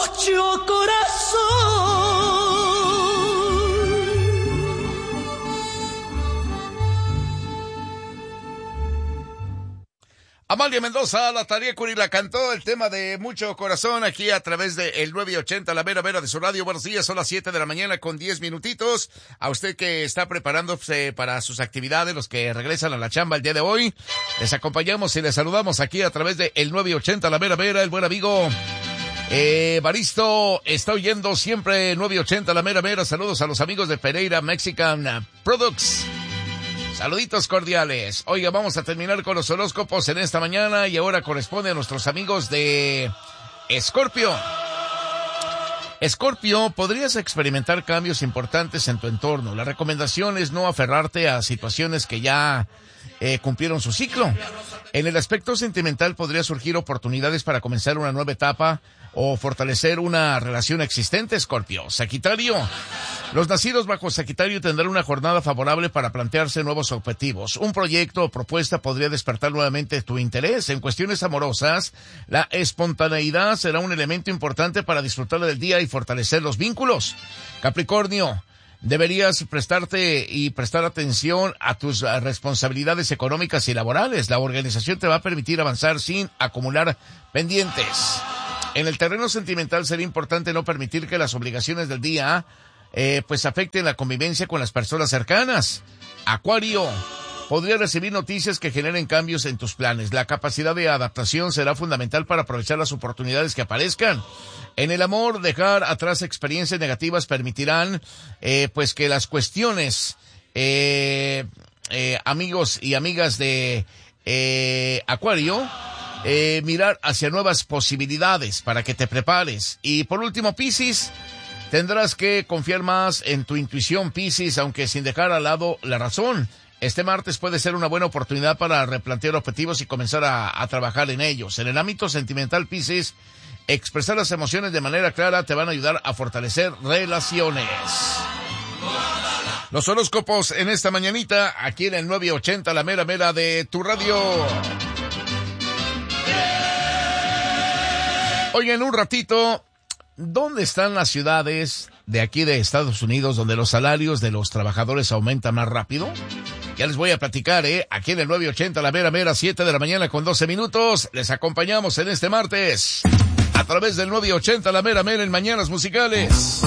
mucho corazón. Amalia Mendoza, la Tariecuri la cantó, el tema de Mucho Corazón, aquí a través de el 980, la mera de su radio. Buenos días, son las 7 de la mañana con 10 minutitos. A usted que está preparándose para sus actividades, los que regresan a la chamba el día de hoy, les acompañamos y les saludamos aquí a través de el 980, la mera, el buen amigo Baristo está oyendo siempre 980, la mera. Saludos a los amigos de Pereira Mexican Products. Saluditos cordiales. Oiga, vamos a terminar con los horóscopos en esta mañana y ahora corresponde a nuestros amigos de Escorpio. Escorpio, podrías experimentar cambios importantes en tu entorno. La recomendación es no aferrarte a situaciones que ya cumplieron su ciclo. En el aspecto sentimental podría surgir oportunidades para comenzar una nueva etapa o fortalecer una relación existente, Escorpio. Sagitario, los nacidos bajo Sagitario tendrán una jornada favorable para plantearse nuevos objetivos. Un proyecto o propuesta podría despertar nuevamente tu interés. En cuestiones amorosas, la espontaneidad será un elemento importante para disfrutar del día y fortalecer los vínculos. Capricornio, deberías prestar atención a tus responsabilidades económicas y laborales. La organización te va a permitir avanzar sin acumular pendientes. En el terreno sentimental sería importante no permitir que las obligaciones del día afecten la convivencia con las personas cercanas. Acuario, podría recibir noticias que generen cambios en tus planes. La capacidad de adaptación será fundamental para aprovechar las oportunidades que aparezcan. En el amor, dejar atrás experiencias negativas permitirán que las cuestiones amigos y amigas de Acuario, mirar hacia nuevas posibilidades para que te prepares. Y por último, Piscis, tendrás que confiar más en tu intuición, Piscis, aunque sin dejar al lado la razón. Este martes puede ser una buena oportunidad para replantear objetivos y comenzar a trabajar en ellos. En el ámbito sentimental, Piscis, expresar las emociones de manera clara te van a ayudar a fortalecer relaciones. Los horóscopos en esta mañanita, aquí en el 980, la mera de tu radio. Oye, en un ratito, ¿dónde están las ciudades de aquí de Estados Unidos donde los salarios de los trabajadores aumentan más rápido? Ya les voy a platicar, aquí en el 980, la mera, 7 de la mañana con 12 minutos. Les acompañamos en este martes a través del 980, la mera en Mañanas Musicales.